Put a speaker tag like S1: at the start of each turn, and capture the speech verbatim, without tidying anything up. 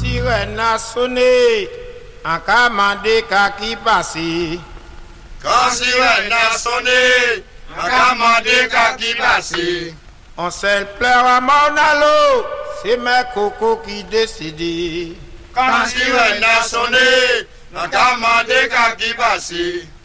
S1: sirène a sonné, en camandé qui passé.
S2: Quand sirène a sonné, en camandé qui passé.
S1: On s'est pleure à mon allo, c'est mes cocos qui décident.
S2: Quand sirène a sonné, en camandé qui passé.